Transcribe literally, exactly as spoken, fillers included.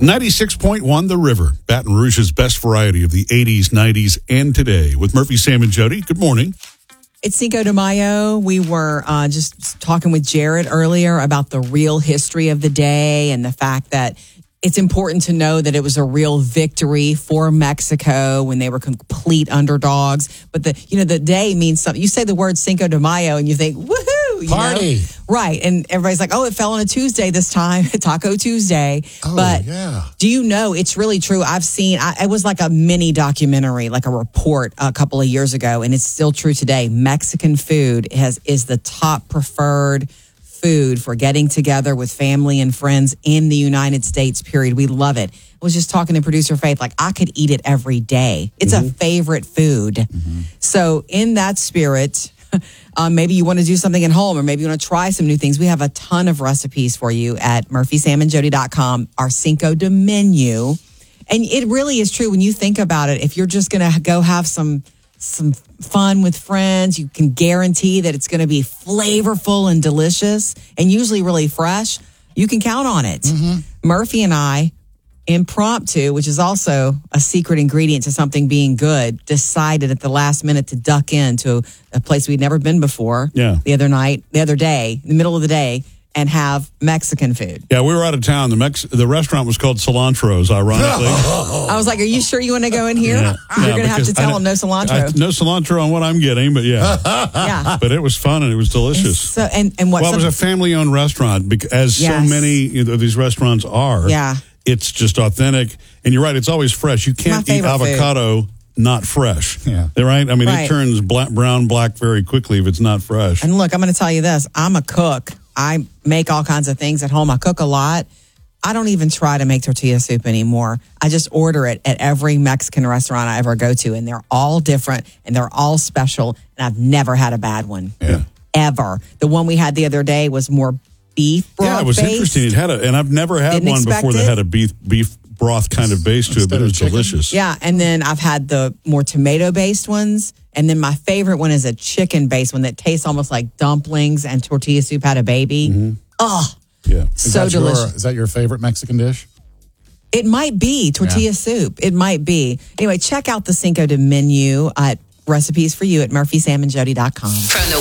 ninety-six point one The River, Baton Rouge's best variety of the eighties, nineties, and today. With Murphy, Sam, and Jody. Good morning. It's Cinco de Mayo. We were uh, just talking with Jared earlier about the real history of the day and the fact that it's important to know that it was a real victory for Mexico when they were complete underdogs. But the you know the day means something. You say the word Cinco de Mayo and you think, woohoo! You Party. Know? Right. And everybody's like, oh, it fell on a Tuesday this time, Taco Tuesday. Oh, but yeah. do you know, it's really true. I've seen, I, it was like a mini documentary, like a report a couple of years ago, and it's still true today. Mexican food has is the top preferred food for getting together with family and friends in the United States, period. We love it. I was just talking to producer Faith, like I could eat it every day. It's mm-hmm. a favorite food. Mm-hmm. So in that spirit, um, maybe you want to do something at home, or maybe you want to try some new things. We have a ton of recipes for you at murphy sam and jody dot com, our Cinco de menu. And it really is true when you think about it. If you're just going to go have some some fun with friends, you can guarantee that it's going to be flavorful and delicious and usually really fresh. You can count on it. Mm-hmm. Murphy and I, impromptu, which is also a secret ingredient to something being good, decided at the last minute to duck into a place we'd never been before. Yeah. The other night, the other day, in the middle of the day, and have Mexican food. Yeah, we were out of town. The Mex- the restaurant was called Cilantro's, ironically. I was like, are you sure you want to go in here? Yeah. You're Yeah, going to have to tell I, them no cilantro. I, no cilantro on what I'm getting, but yeah. Yeah. But it was fun and it was delicious. So, and, and what? Well, it was a family-owned restaurant, bec- as Yes. so many you know, of these restaurants are. Yeah. It's just authentic. And you're right, it's always fresh. You can't My eat favorite avocado not fresh. Yeah. Right? I mean, Right. it turns black, brown, black very quickly if it's not fresh. And look, I'm going to tell you this. I'm a cook. I make all kinds of things at home. I cook a lot. I don't even try to make tortilla soup anymore. I just order it at every Mexican restaurant I ever go to. And they're all different and they're all special. And I've never had a bad one. Yeah. Ever. The one we had the other day was more beef broth Yeah, it was based. interesting. It had a, and I've never had Didn't one expect before that it. had a beef beef broth kind of base to it, but Instead it was of chicken? delicious. Yeah, and then I've had the more tomato-based ones. And then my favorite one is a chicken-based one that tastes almost like dumplings and tortilla soup had a baby. Mm-hmm. Oh, Yeah. Is so that your- delicious. is that your favorite Mexican dish? It might be tortilla Yeah. soup. It might be. Anyway, check out the Cinco de menu at recipes for you at murphy sam and jody dot com. From the